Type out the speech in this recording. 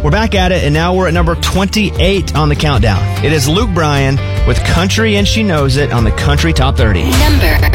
We're back at it, and now we're at number 28 on the countdown. It is Luke Bryan with Country and She Knows It on the Country Top 30. Number